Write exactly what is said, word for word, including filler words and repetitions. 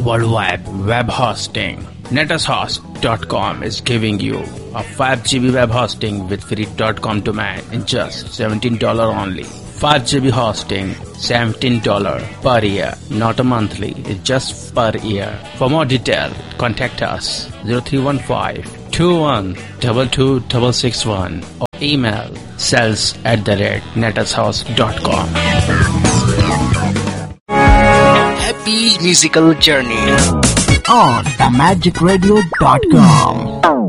worldwide web hosting. netushost dot com is giving you a five gigabyte web hosting with free .com domain in just seventeen dollars only. five gigabyte hosting, seventeen dollars per year, not a monthly, it's just per year. For more detail, contact us zero three one five, two one two two six six one or email sales at the rate netushost dot com. Happy musical journey on the magic radio dot com.